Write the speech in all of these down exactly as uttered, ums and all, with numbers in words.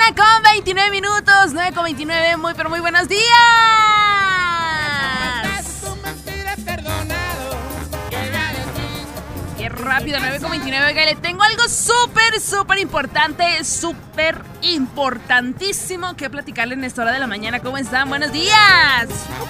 mañana con veintinueve minutos, nueve con veintinueve, muy pero muy buenos días. Qué rápido, nueve con veintinueve, oiga, le tengo algo súper, súper importante, súper importantísimo que platicarle en esta hora de la mañana. ¿Cómo están? Buenos días.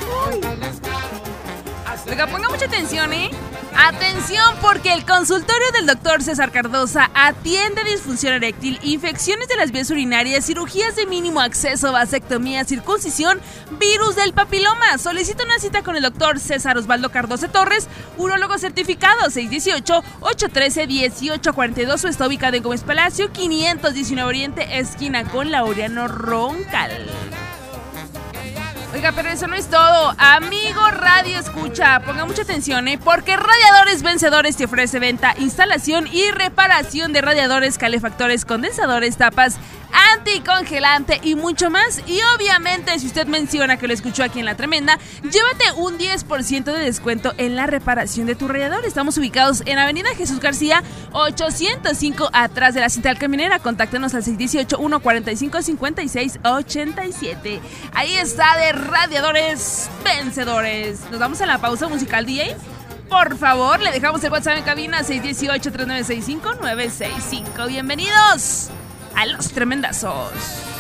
Oiga, ponga mucha atención, ¿eh? Atención, porque el consultorio del doctor César Cardosa atiende disfunción eréctil, infecciones de las vías urinarias, cirugías de mínimo acceso, vasectomía, circuncisión, virus del papiloma. Solicita una cita con el doctor César Osvaldo Cardosa Torres, urólogo certificado, seis uno ocho, ocho uno tres, uno ocho cuatro dos, o está ubicado en Gómez Palacio, quinientos diecinueve Oriente, esquina con Laureano Roncal. Oiga, pero eso no es todo. Amigo Radio Escucha, ponga mucha atención, ¿eh? Porque Radiadores Vencedores te ofrece venta, instalación y reparación de radiadores, calefactores, condensadores, tapas, anticongelante y mucho más. Y obviamente, si usted menciona que lo escuchó aquí en La Tremenda, llévate un diez por ciento de descuento en la reparación de tu radiador. Estamos ubicados en Avenida Jesús García, ochocientos cinco, atrás de la Central Camionera. Contáctenos al seis uno ocho, uno cuatro cinco, cinco seis ocho siete. Ahí está, de Radiadores Vencedores. Nos vamos a la pausa musical, D J. Por favor, le dejamos el WhatsApp en cabina, seis uno ocho, tres nueve seis cinco, nueve seis cinco. Bienvenidos a Los Tremendazos.